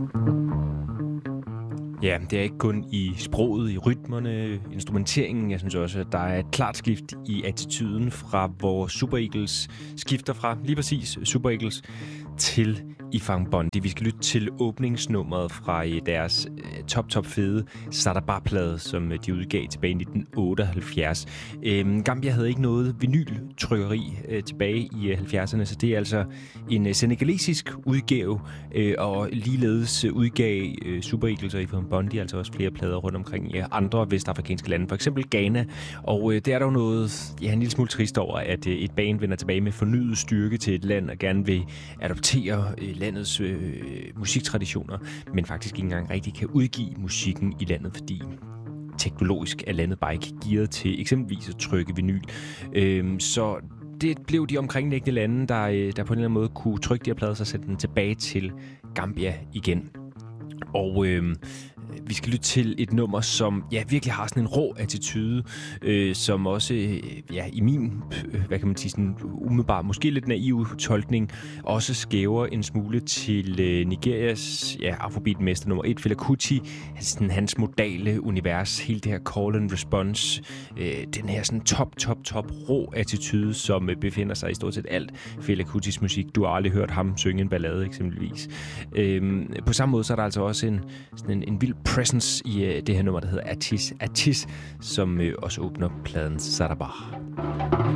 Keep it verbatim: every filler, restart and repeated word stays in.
Ja, det er ikke kun i sproget, i rytmerne, instrumenteringen. Jeg synes også, at der er et klart skift i attituden fra, hvor Super Eagles skifter fra lige præcis Super Eagles til Ifang Bondi. Vi skal lytte til åbningsnummeret fra deres top, top fede Sadabar-plade, som de udgav tilbage i nitten otteoghalvfjerds. Øhm, Gambia havde ikke noget vinyltrykkeri øh, tilbage i halvfjerdserne, så det er altså en senegalesisk udgave, øh, og ligeledes udgav øh, Super Eagles og Ifang Bondi altså også flere plader rundt omkring i andre vestafrikanske lande, for eksempel Ghana. Og øh, det er der jo noget, ja, en lille smule trist over, at øh, et band vender tilbage med fornyet styrke til et land og gerne vil adoptere øh, landets øh, musiktraditioner, men faktisk ikke engang rigtig kan udgive musikken i landet, fordi teknologisk er landet bare ikke gearet til eksempelvis at trykke vinyl. Øhm, så det blev de omkringliggende lande, der, der på en eller anden måde kunne trykke de her plader, og sætte den tilbage til Gambia igen. Og øh, vi skal lytte til et nummer, som ja, virkelig har sådan en rå attitude, øh, som også øh, ja, i min, øh, hvad kan man sige, sådan umiddelbart, måske lidt naiv tolkning, også skæver en smule til øh, Nigerias ja, afrobeatmester nummer et, Fela Kuti, sådan hans modale univers, hele det her call and response, øh, den her sådan top, top, top rå attitude, som øh, befinder sig i stort set alt Fela Kutis musik. Du har aldrig hørt ham synge en ballade eksempelvis. Øh, på samme måde så er der altså også en, sådan en, en vild presence i uh, det her nummer, der hedder Atis Atis, som uh, også åbner pladen Sadabar.